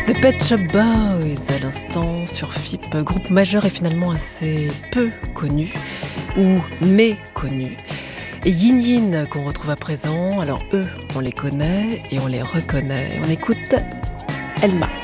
The Pet Shop Boys à l'instant sur FIP, groupe majeur et finalement assez peu connu ou méconnu. Et Yin Yin qu'on retrouve à présent, alors eux on les connaît et on les reconnaît. On écoute Elma.